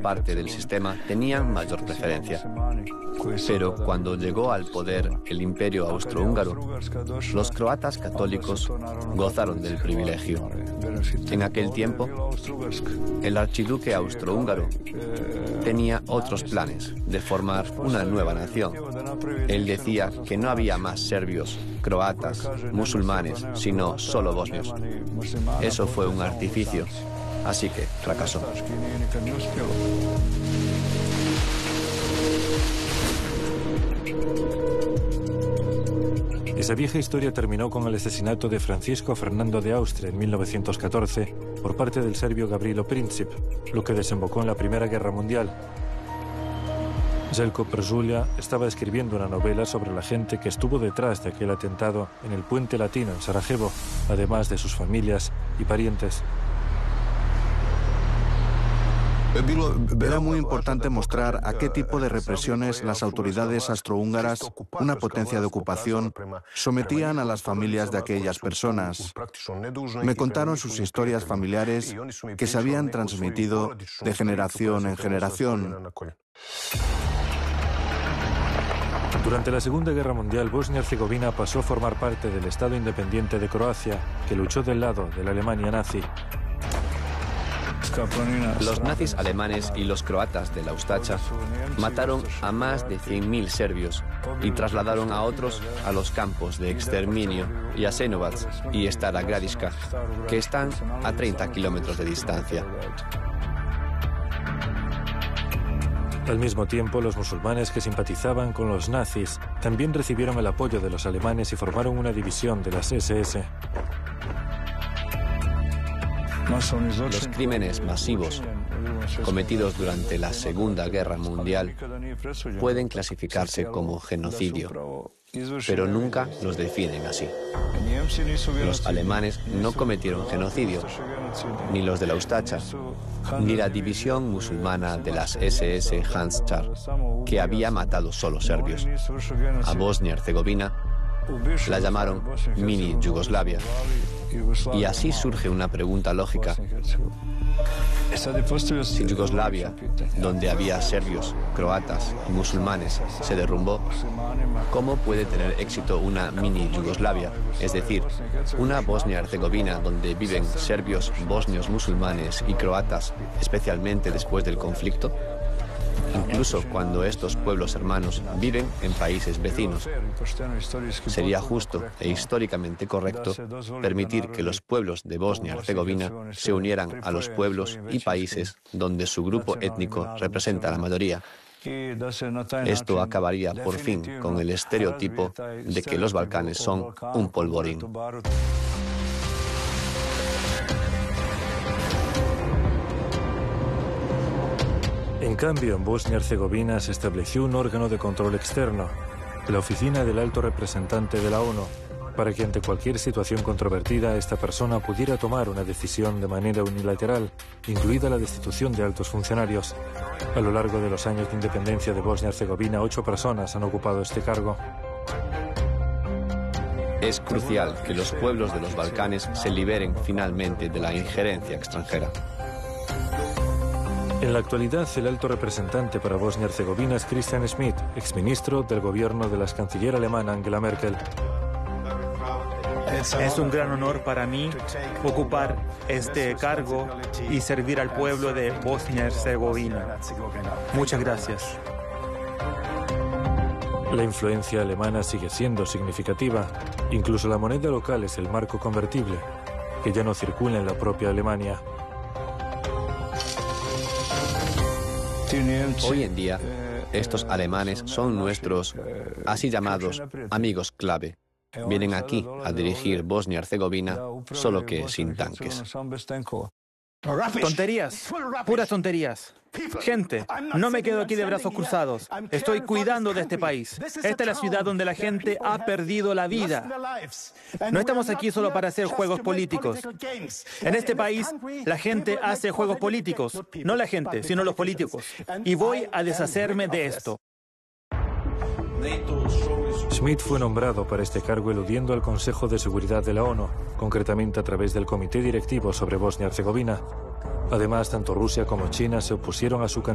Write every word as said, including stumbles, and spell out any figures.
parte del sistema tenían mayor preferencia. Pero cuando llegó al poder el Imperio Austrohúngaro, los croatas católicos gozaron del privilegio. En aquel tiempo, el archiduque austrohúngaro tenía otros planes de formar una nueva nación. Él decía que no había más serbios, croatas, musulmanes, sino solo bosnios. Eso fue un artificio, así que fracasó. Esa vieja historia terminó con el asesinato de Francisco Fernando de Austria en mil novecientos catorce por parte del serbio Gavrilo Princip, lo que desembocó en la Primera Guerra Mundial. Željko Pržulja estaba escribiendo una novela sobre la gente que estuvo detrás de aquel atentado en el Puente Latino en Sarajevo, además de sus familias y parientes. Era muy importante mostrar a qué tipo de represiones las autoridades austrohúngaras, una potencia de ocupación, sometían a las familias de aquellas personas. Me contaron sus historias familiares que se habían transmitido de generación en generación. Durante la Segunda Guerra Mundial, Bosnia-Herzegovina pasó a formar parte del Estado independiente de Croacia, que luchó del lado de la Alemania nazi. Los nazis alemanes y los croatas de la Ustacha mataron a más de cien mil serbios y trasladaron a otros a los campos de exterminio Jasenovac y Stara Gradiška, que están a treinta kilómetros de distancia. Al mismo tiempo, los musulmanes que simpatizaban con los nazis también recibieron el apoyo de los alemanes y formaron una división de las ese ese. Los crímenes masivos cometidos durante la Segunda Guerra Mundial pueden clasificarse como genocidio, pero nunca los definen así. Los alemanes no cometieron genocidio, ni los de la Ustacha, ni la división musulmana de las ese ese Handschar, que había matado solo serbios. A Bosnia-Herzegovina la llamaron mini Yugoslavia. Y así surge una pregunta lógica. Si Yugoslavia, donde había serbios, croatas y musulmanes, se derrumbó, ¿cómo puede tener éxito una mini Yugoslavia? Es decir, una Bosnia-Herzegovina donde viven serbios, bosnios, musulmanes y croatas, especialmente después del conflicto. Incluso cuando estos pueblos hermanos viven en países vecinos. Sería justo e históricamente correcto permitir que los pueblos de Bosnia-Herzegovina se unieran a los pueblos y países donde su grupo étnico representa la mayoría. Esto acabaría por fin con el estereotipo de que los Balcanes son un polvorín. En cambio, en Bosnia-Herzegovina se estableció un órgano de control externo, la Oficina del Alto Representante de la ONU, para que ante cualquier situación controvertida esta persona pudiera tomar una decisión de manera unilateral, incluida la destitución de altos funcionarios. A lo largo de los años de independencia de Bosnia-Herzegovina, ocho personas han ocupado este cargo. Es crucial que los pueblos de los Balcanes se liberen finalmente de la injerencia extranjera. En la actualidad, el alto representante para Bosnia-Herzegovina es Christian Schmidt, exministro del gobierno de la canciller alemana Angela Merkel. Es un gran honor para mí ocupar este cargo y servir al pueblo de Bosnia-Herzegovina. Muchas gracias. La influencia alemana sigue siendo significativa. Incluso la moneda local es el marco convertible, que ya no circula en la propia Alemania. Hoy en día, estos alemanes son nuestros, así llamados, amigos clave. Vienen aquí a dirigir Bosnia-Herzegovina, solo que sin tanques. Tonterías, puras tonterías. Gente, no me quedo aquí de brazos cruzados. Estoy cuidando de este país. Esta es la ciudad donde la gente ha perdido la vida. No estamos aquí solo para hacer juegos políticos. En este país, la gente hace juegos políticos. No la gente, sino los políticos. Y voy a deshacerme de esto. Schmidt fue nombrado para este cargo eludiendo al Consejo de Seguridad de la ONU, concretamente a través del Comité Directivo sobre Bosnia-Herzegovina. Además, tanto Rusia como China se opusieron a su candidatura.